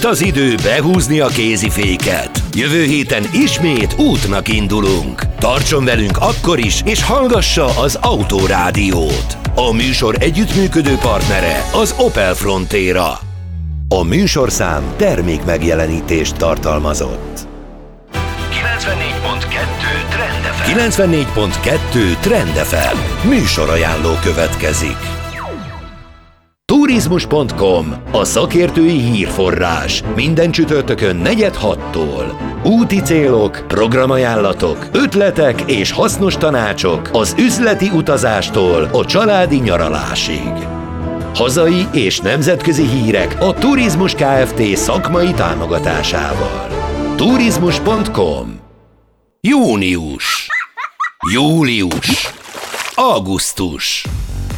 Itt az idő behúzni a kéziféket. Jövő héten ismét útnak indulunk. Tartson velünk akkor is, és hallgassa az Autorádiót. A műsor együttműködő partnere az Opel Frontera. A műsorszám termék megjelenítést tartalmazott. 94.2 Trend FM. Műsorajánló következik. Turizmus.com, a szakértői hírforrás. Minden csütörtökön 4-6-tól. Úti célok, programajánlatok, ötletek és hasznos tanácsok az üzleti utazástól a családi nyaralásig. Hazai és nemzetközi hírek a Turizmus Kft. Szakmai támogatásával. Turizmus.com. Június, július, augusztus.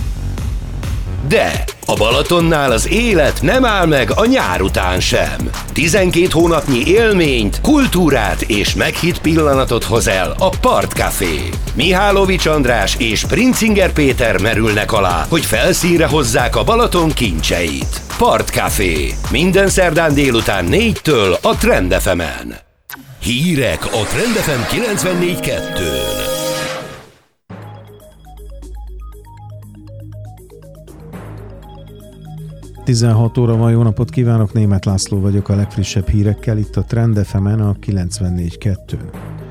De a Balatonnál az élet nem áll meg a nyár után sem. 12 hónapnyi élményt, kultúrát és meghitt pillanatot hoz el a Partcafé. Mihálovics András és Princinger Péter merülnek alá, hogy felszínre hozzák a Balaton kincseit. Partcafé. Minden szerdán délután 4-től a Trend FM-en. Hírek a Trend FM 94.2-n. 16 óra van, jó napot kívánok, Németh László vagyok a legfrissebb hírekkel itt a Trend FM-en a 94.2-n.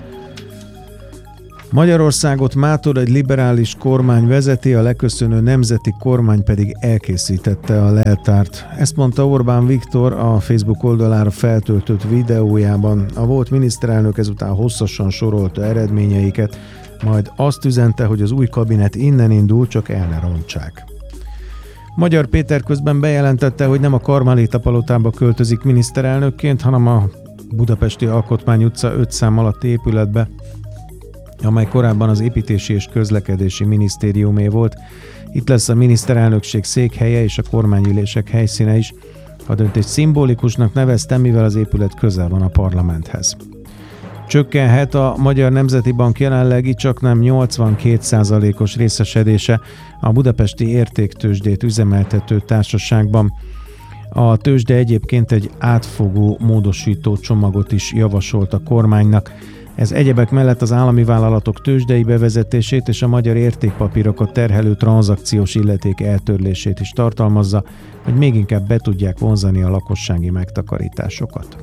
Magyarországot mától egy liberális kormány vezeti, a leköszönő nemzeti kormány pedig elkészítette a leltárt. Ezt mondta Orbán Viktor a Facebook oldalára feltöltött videójában. A volt miniszterelnök ezután hosszasan sorolta eredményeiket, majd azt üzente, hogy az új kabinet innen indul, csak el ne rontsák. Magyar Péter közben bejelentette, hogy nem a Karmelita palotába költözik miniszterelnökként, hanem a Budapesti Alkotmány utca 5 szám alatti épületbe, amely korábban az Építési és Közlekedési Minisztériumé volt. Itt lesz a miniszterelnökség székhelye és a kormányülések helyszíne is. A döntést szimbolikusnak neveztem, mivel az épület közel van a parlamenthez. Csökkenhet a Magyar Nemzeti Bank jelenlegi csaknem 82%-os részesedése a budapesti értéktőzsdét üzemeltető társaságban. A tőzsde egyébként egy átfogó módosító csomagot is javasolt a kormánynak. Ez egyebek mellett az állami vállalatok tőzsdei bevezetését és a magyar értékpapírokat terhelő tranzakciós illeték eltörlését is tartalmazza, hogy még inkább be tudják vonzani a lakossági megtakarításokat.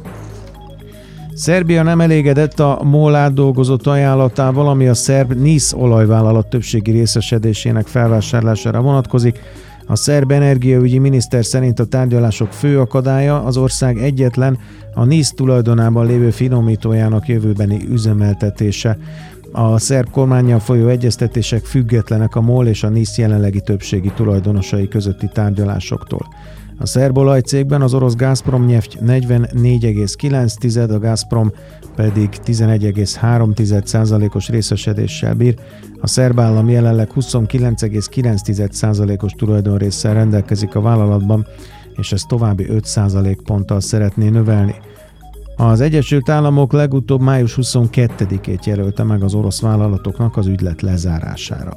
Szerbia nem elégedett a MOL átdolgozott ajánlatával, ami a szerb NIS olajvállalat többségi részesedésének felvásárlására vonatkozik. A szerb energiaügyi miniszter szerint a tárgyalások fő akadálya az ország egyetlen, a NIS tulajdonában lévő finomítójának jövőbeni üzemeltetése. A szerb kormánnyal folyó egyeztetések függetlenek a MOL és a NIS jelenlegi többségi tulajdonosai közötti tárgyalásoktól. A szerb olajcégben az orosz Gazprom Neft 44,9%, a Gazprom pedig 11,3%-os részesedéssel bír. A szerb állam jelenleg 29,9%-os tulajdonrésszel rendelkezik a vállalatban, és ezt további 5% ponttal szeretné növelni. Az Egyesült Államok legutóbb május 22-ét jelölte meg az orosz vállalatoknak az ügylet lezárására.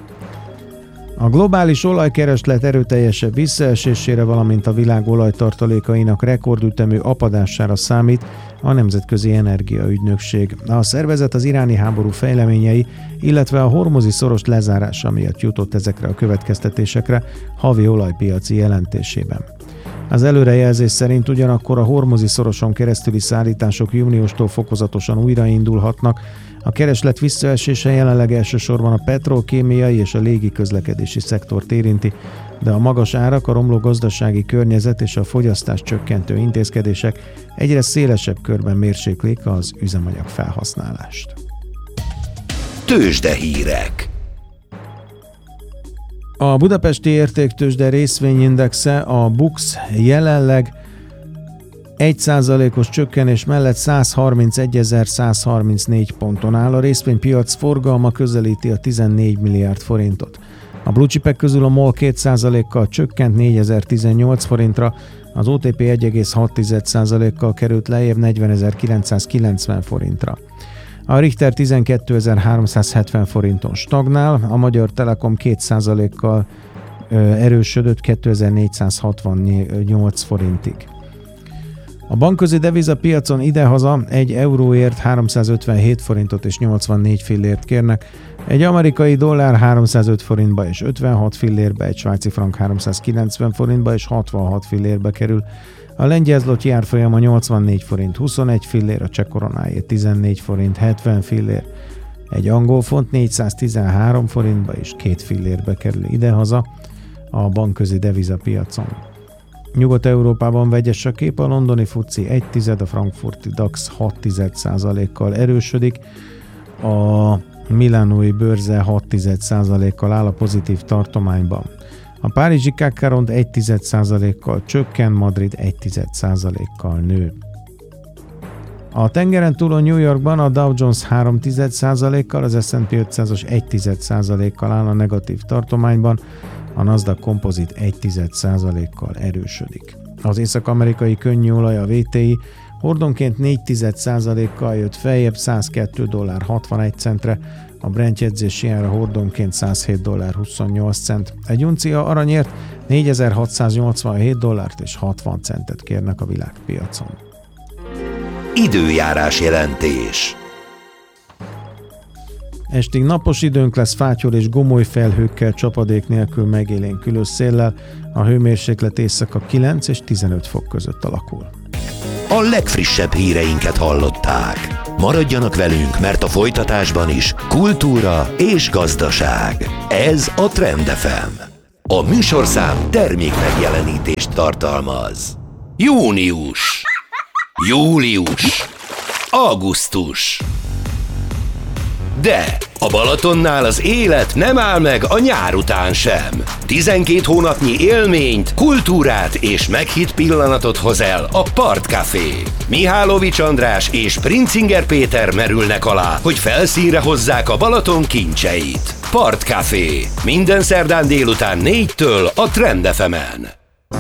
A globális olajkereslet erőteljesebb visszaesésére, valamint a világ olajtartalékainak rekordütemű apadására számít a Nemzetközi Energiaügynökség. A szervezet az iráni háború fejleményei, illetve a hormuzi szoros lezárása miatt jutott ezekre a következtetésekre havi olajpiaci jelentésében. Az előrejelzés szerint ugyanakkor a hormuzi szoroson keresztüli szállítások júniustól fokozatosan újraindulhatnak. A kereslet visszaesése jelenleg elsősorban a petrolkémiai és a légi közlekedési szektort érinti, de a magas árak, a romló gazdasági környezet és a fogyasztás csökkentő intézkedések egyre szélesebb körben mérséklik az üzemanyag felhasználást. Tőzsdehírek. A budapesti értéktőzsde részvényindexe, a BUX jelenleg 1%-os csökkenés mellett 131.134 ponton áll, a részvénypiac forgalma közelíti a 14 milliárd forintot. A blue chipek közül a MOL 2%-kal csökkent 4018 forintra, az OTP 1,6%-kal került lejjebb 40.990 forintra. A Richter 12.370 forinton stagnál, a Magyar Telekom 2%-kal erősödött 2468 forintig. A bankközi devizapiacon idehaza 1 euróért 357 forintot és 84 fillért kérnek, egy amerikai dollár 305 forintba és 56 fillérbe, egy svájci frank 390 forintba és 66 fillérbe kerül. A lengyel zloty árfolyama 84 forint 21 fillér, a cseh koronáé 14 forint 70 fillér, egy angol font 413 forintba és 2 fillérbe kerül idehaza a bankközi devizapiacon. Nyugat-Európában vegyes a kép, a londoni FTSE 1,1, a frankfurti DAX 6,1%-kal erősödik, a milánói bőrze 6,1%-kal áll a pozitív tartományban. A párizsi CAC 1,1%-kal csökken, Madrid 1,1%-kal nő. A tengeren túlon New Yorkban a Dow Jones 3,1%-kal, az S&P 500-as 1,1%-kal áll a negatív tartományban, a Nasdaq Composite 1,1%-kal erősödik. Az észak-amerikai könnyűolaj, a WTI hordonként 0,4%-kal jött feljebb $102.61, a Brent jegyzési ára hordonként $107.28. Egy uncia aranyért $4.687 és 60 centet kérnek a világpiacon. Időjárás jelentés. Estig napos időnk lesz, fátyol és gomoly felhőkkel, csapadék nélkül megélénkülő széllel, a hőmérséklet éjszaka 9 és 15 fok között alakul. A legfrissebb híreinket hallották. Maradjanak velünk, mert a folytatásban is kultúra és gazdaság. Ez a Trend FM. A műsorszám termék megjelenítést tartalmaz. Június, július, augusztus. De a Balatonnál az élet nem áll meg a nyár után sem. 12 hónapnyi élményt, kultúrát és meghitt pillanatot hoz el a Partcafé. Mihálovics András és Princinger Péter merülnek alá, hogy felszínre hozzák a Balaton kincseit. Partcafé. Minden szerdán délután 4-től a Trend FM-en.